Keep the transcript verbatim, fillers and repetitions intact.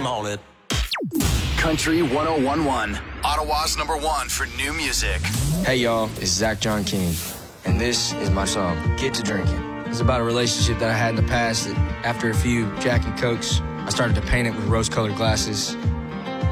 all in. Country ten eleven, Ottawa's number one for new music. Hey y'all, it's Zach John King, and this is my song, Get to Drinking. It's about a relationship that I had in the past that after a few Jack and Cokes, I started to paint it with rose-colored glasses.